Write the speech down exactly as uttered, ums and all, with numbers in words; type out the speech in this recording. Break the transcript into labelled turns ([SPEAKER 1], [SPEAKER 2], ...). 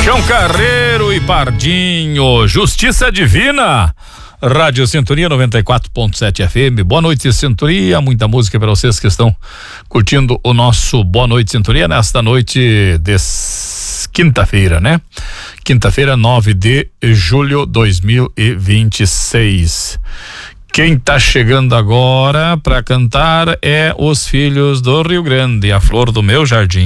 [SPEAKER 1] Chão Carreiro e Pardinho, Justiça Divina. Rádio Sintonia noventa e quatro ponto sete F M. Boa noite, Sintonia. Muita música para vocês que estão curtindo o nosso Boa Noite, Sintonia, nesta noite de quinta-feira, né? Quinta-feira, nove de julho de dois mil e vinte e seis. Quem tá chegando agora para cantar é Os Filhos do Rio Grande, A Flor do Meu Jardim.